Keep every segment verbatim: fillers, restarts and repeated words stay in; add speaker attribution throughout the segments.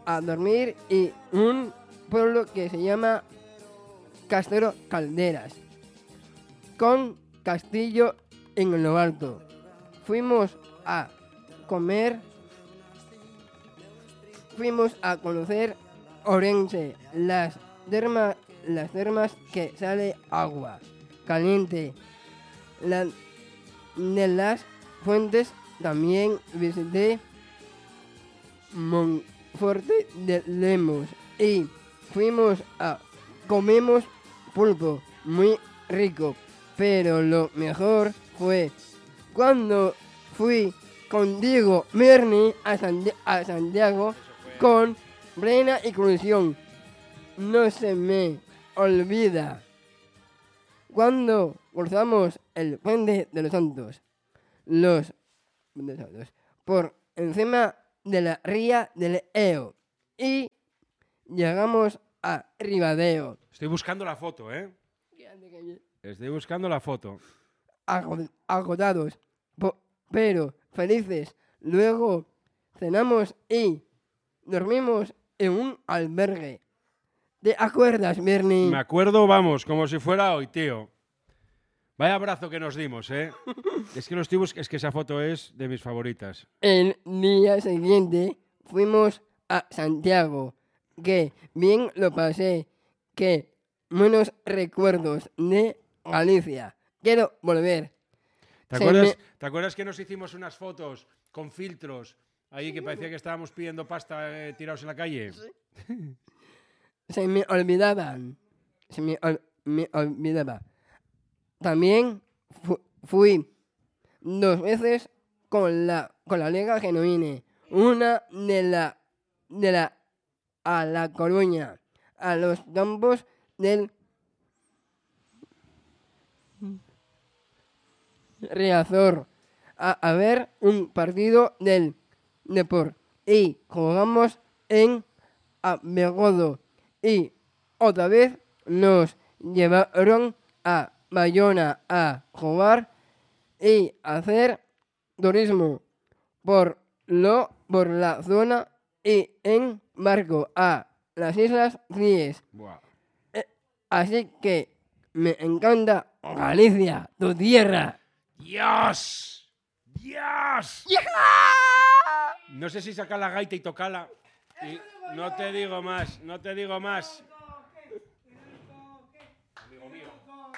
Speaker 1: a dormir y un pueblo que se llama Castro Calderas, con castillo en lo alto. Fuimos a comer, fuimos a conocer Orense, las termas, las termas que sale agua caliente. La, de las fuentes también visité Monforte de Lemos y fuimos a comemos pulpo muy rico, pero lo mejor fue cuando fui contigo, Mirni, a, San, a Santiago con plena inclusión. No se me olvida cuando cruzamos el puente de los Santos, los por encima de la ría del Eo y llegamos a Ribadeo.
Speaker 2: Estoy buscando la foto, ¿eh? Estoy buscando la foto.
Speaker 1: Agotados, pero felices. Luego cenamos y dormimos en un albergue. ¿Te acuerdas, Mirni?
Speaker 2: Me acuerdo, vamos, como si fuera hoy, tío. Vaya abrazo que nos dimos, ¿eh? Es que, los tibus, es que esa foto es de mis favoritas.
Speaker 1: El día siguiente fuimos a Santiago, que bien lo pasé, que buenos recuerdos de Galicia. Quiero volver.
Speaker 2: ¿Te acuerdas, me... ¿Te acuerdas que nos hicimos unas fotos con filtros ahí que parecía que estábamos pidiendo pasta eh, tirados en la calle?
Speaker 1: ¿Sí? Se me olvidaban. Se me, ol me olvidaba. También fu fui dos veces con la, con la Liga Genuine. Una de la, de la a La Coruña, a los campos del Riazor, a, a ver un partido del Depor. Y jugamos en Abegodo. Y otra vez nos llevaron a Bayona a jugar y hacer turismo por, lo, por la zona y en barco a las Islas Cíes. Eh, así que me encanta Galicia, tu tierra.
Speaker 2: ¡Dios! ¡Dios!
Speaker 1: ¡Yeah!
Speaker 2: No sé si sacar la gaita y tocarla. Y no te digo más, no te digo más. Amigo mío.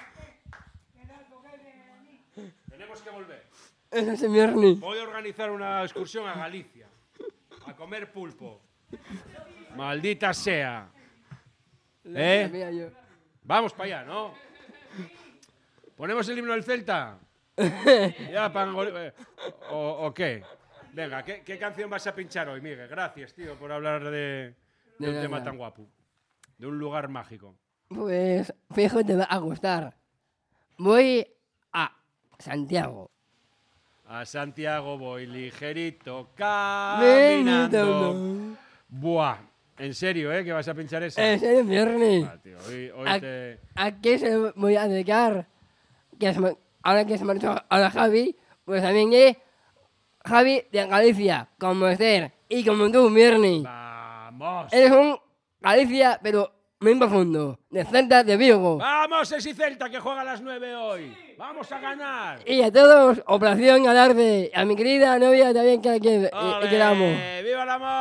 Speaker 2: Tenemos que volver.
Speaker 1: Eso es Mirni.
Speaker 2: Voy a organizar una excursión a Galicia. A comer pulpo. Maldita sea. ¿Eh? Vamos para allá, ¿no? ¿Ponemos el himno del Celta? ¿Ya para o, ¿O qué? Venga, ¿qué, ¿qué canción vas a pinchar hoy, Miguel? Gracias, tío, por hablar de, de, de un nada. tema tan guapo. De un lugar mágico.
Speaker 1: Pues, fijo, te va a gustar. Voy a Santiago.
Speaker 2: A Santiago voy ligerito, caminando. Buah, en serio, ¿eh? Que vas a pinchar esa.
Speaker 1: En serio, Mirni.
Speaker 2: Ah, tío, hoy, hoy
Speaker 1: ¿A,
Speaker 2: te...
Speaker 1: ¿A qué se lo voy a dedicar? Que es, ahora que se me ha dicho a Javi, pues también eh, Javi de Galicia, como Esther y como tú, Mirni.
Speaker 2: Vamos.
Speaker 1: Eres un Galicia, pero muy profundo, de Celta de Vigo.
Speaker 2: Vamos, ese Celta que juega a las nueve hoy. Vamos a ganar.
Speaker 1: Y a todos, Operación Alarde. A mi querida novia también que, que, que, que la amo.
Speaker 2: ¡Viva el amor!